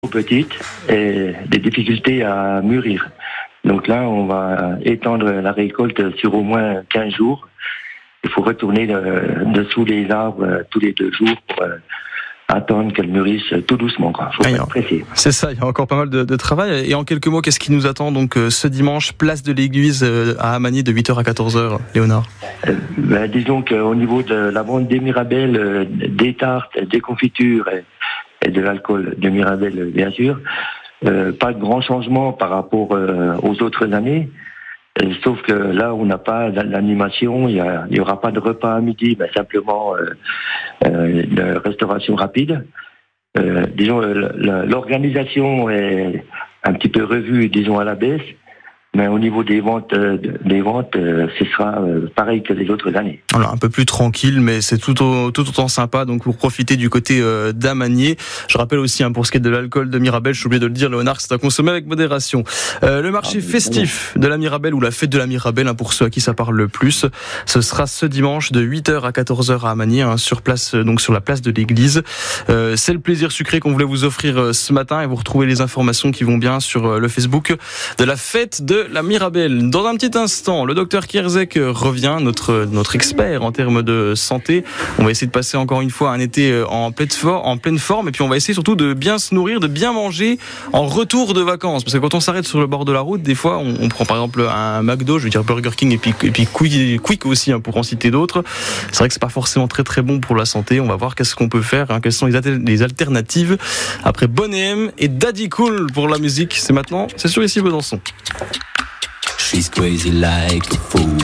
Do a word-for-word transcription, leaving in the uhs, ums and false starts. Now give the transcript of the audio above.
petites et des difficultés à mûrir. Donc là, on va étendre la récolte sur au moins quinze jours. Il faut retourner de, dessous les arbres tous les deux jours pour euh, attendre qu'elles mûrissent tout doucement. Il faut pas être pressé. C'est ça, il y a encore pas mal de, de travail. Et en quelques mots, qu'est-ce qui nous attend donc ce dimanche, place de l'Église à Amagny de huit heures à quatorze heures, Léonard? euh, ben, Disons qu'au niveau de la vente des mirabelles, euh, des tartes, des confitures et, et de l'alcool de mirabelle, bien sûr, euh, pas de grand changement par rapport euh, aux autres années. Euh, sauf que là, on n'a pas l'animation, il n'y aura pas de repas à midi, mais simplement euh, euh, de restauration rapide. Euh, disons, l'organisation est un petit peu revue, disons, à la baisse, mais au niveau des ventes, des ventes, ce sera pareil que les autres années. Alors, un peu plus tranquille, mais c'est tout, au, tout autant sympa. Donc, pour profiter du côté euh, d'Amagny. Je rappelle aussi, hein, pour ce qui est de l'alcool de Mirabelle, je suis oublié de le dire, Léonard, que c'est à consommer avec modération. Euh, le marché ah, festif de la Mirabelle, ou la fête de la Mirabelle, hein, pour ceux à qui ça parle le plus, ce sera ce dimanche de huit heures à quatorze heures à Amagny, hein, sur place, donc sur la place de l'église. Euh, c'est le plaisir sucré qu'on voulait vous offrir euh, ce matin, et vous retrouvez les informations qui vont bien sur euh, le Facebook de la fête de la Mirabelle. Dans un petit instant, le docteur Kierzek revient, notre notre expert en termes de santé. On va essayer de passer encore une fois un été en pleine forme, en pleine forme, et puis on va essayer surtout de bien se nourrir, de bien manger en retour de vacances. Parce que quand on s'arrête sur le bord de la route, des fois, on, on prend par exemple un McDo, je veux dire Burger King, et puis et puis Quick aussi, hein, pour en citer d'autres. C'est vrai que c'est pas forcément très très bon pour la santé. On va voir qu'est-ce qu'on peut faire, hein, quelles sont les, les alternatives. Après Bonnet M et Daddy Cool pour la musique, c'est maintenant, c'est sur ici Besançon. She's crazy like a fool.